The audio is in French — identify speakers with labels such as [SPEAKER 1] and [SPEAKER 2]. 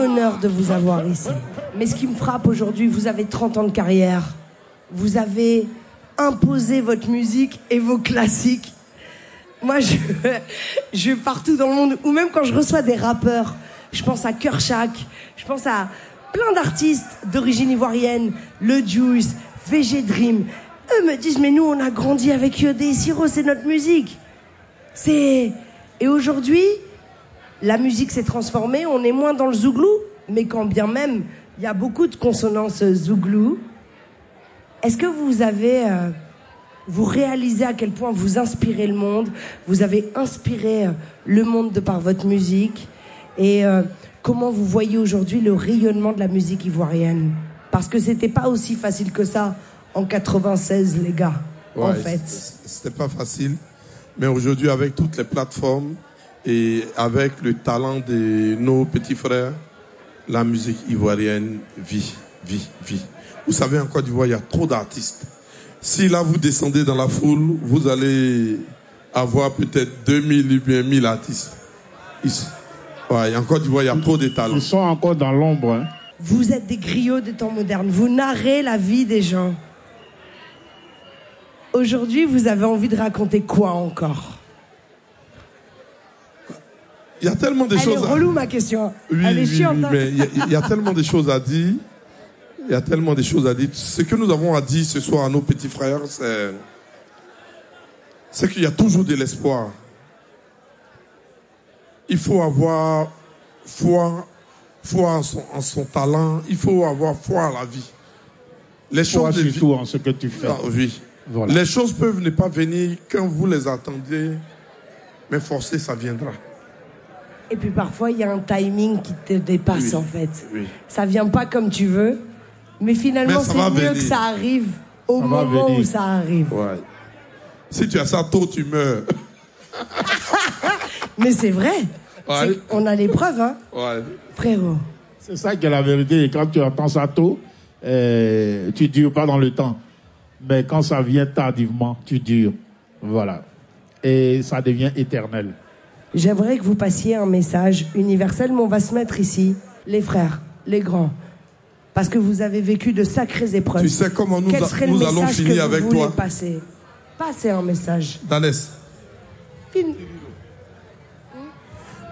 [SPEAKER 1] honneur de vous avoir ici. Mais ce qui me frappe aujourd'hui, vous avez 30 ans de carrière. Vous avez imposé votre musique et vos classiques. Moi, je vais partout dans le monde, ou même quand je reçois des rappeurs, je pense à Kershak, je pense à plein d'artistes d'origine ivoirienne, Le Juice, VG Dream. Eux me disent, mais nous, on a grandi avec Yodé et Siro, c'est notre musique. Et aujourd'hui, la musique s'est transformée, on est moins dans le zouglou, mais quand bien même, il y a beaucoup de consonances zouglou. Est-ce que vous avez... vous réalisez à quel point vous inspirez le monde, vous avez inspiré le monde de par votre musique, et comment vous voyez aujourd'hui le rayonnement de la musique ivoirienne? Parce que c'était pas aussi facile que ça en 96, les gars,
[SPEAKER 2] ouais,
[SPEAKER 1] en fait.
[SPEAKER 2] C'était pas facile, mais aujourd'hui, avec toutes les plateformes et avec le talent de nos petits frères, la musique ivoirienne vit. Vous savez, en Côte d'Ivoire, il y a trop d'artistes. Si là, vous descendez dans la foule, vous allez avoir peut-être 2000 ou bien 1000 artistes. Ici. Ouais, en Côte d'Ivoire, il y a trop de talents.
[SPEAKER 3] Ils sont encore dans l'ombre. Hein.
[SPEAKER 1] Vous êtes des griots des temps modernes. Vous narrez la vie des gens. Aujourd'hui, vous avez envie de raconter quoi encore?
[SPEAKER 2] Il y a tellement de choses...
[SPEAKER 1] Elle est relou, ma question.
[SPEAKER 2] Oui,
[SPEAKER 1] Elle est chiante.
[SPEAKER 2] Oui, mais il y a tellement de choses à dire. Il y a tellement de choses à dire. Ce que nous avons à dire ce soir à nos petits frères, c'est qu'il y a toujours de l'espoir. Il faut avoir foi en son talent. Il faut avoir foi à la vie. Les choses
[SPEAKER 3] surtout en ce que tu fais.
[SPEAKER 2] Ah, oui.
[SPEAKER 3] Voilà.
[SPEAKER 2] Les choses peuvent ne pas venir quand vous les attendez, mais forcément, ça viendra.
[SPEAKER 1] Et puis parfois, il y a un timing qui te dépasse, en fait.
[SPEAKER 2] Oui.
[SPEAKER 1] Ça vient pas comme tu veux, mais finalement, c'est mieux que ça arrive au moment où ça arrive.
[SPEAKER 2] Ouais. Si tu as ça tôt, tu meurs.
[SPEAKER 1] Mais c'est vrai.
[SPEAKER 2] Ouais.
[SPEAKER 1] On a les preuves, hein,
[SPEAKER 2] ouais.
[SPEAKER 1] Frérot.
[SPEAKER 3] C'est ça qui est la vérité. Et quand tu entends ça tôt, tu dures pas dans le temps. Mais quand ça vient tardivement, tu dures. Voilà. Et ça devient éternel.
[SPEAKER 1] J'aimerais que vous passiez un message universel, mais on va se mettre ici, les frères, les grands, parce que vous avez vécu de sacrées épreuves.
[SPEAKER 2] Tu sais comment nous allons finir avec toi.
[SPEAKER 1] Passez un message.
[SPEAKER 2] Danès.